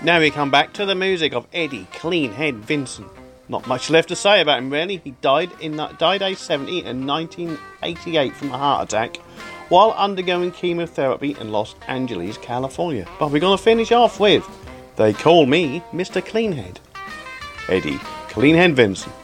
Now we come back to the music of Eddie Cleanhead Vinson. Not much left to say about him really. He died age 70 in 1988 from a heart attack while undergoing chemotherapy in Los Angeles, California. But we're going to finish off with They Call Me Mr. Cleanhead. Eddie Cleanhead Vinson.